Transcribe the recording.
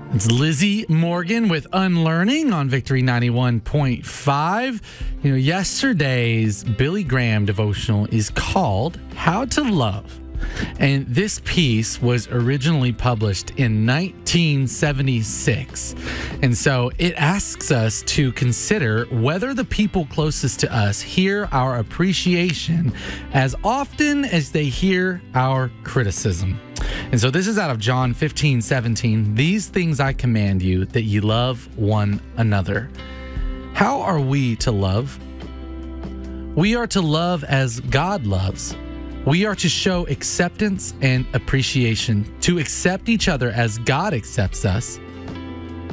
It's Lizzie Morgan with Unlearning on Victory 91.5. Yesterday's Billy Graham devotional is called How to Love. And this piece was originally published in 1976. And so it asks us to consider whether the people closest to us hear our appreciation as often as they hear our criticism. And so this is out of John 15:17. These things I command you, that ye love one another. How are we to love? We are to love as God loves. We are to show acceptance and appreciation, to accept each other as God accepts us,